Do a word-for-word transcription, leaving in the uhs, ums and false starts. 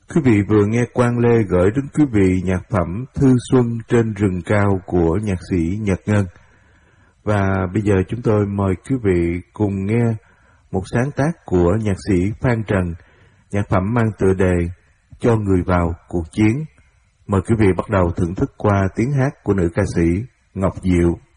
Quý vị vừa nghe Quang Lê gửi đến quý vị nhạc phẩm Thư Xuân trên rừng cao của nhạc sĩ Nhật Ngân. Và bây giờ chúng tôi mời quý vị cùng nghe một sáng tác của nhạc sĩ Phan Trần, nhạc phẩm mang tựa đề Cho Người Vào Cuộc Chiến. Mời quý vị bắt đầu thưởng thức qua tiếng hát của nữ ca sĩ Ngọc Diệu.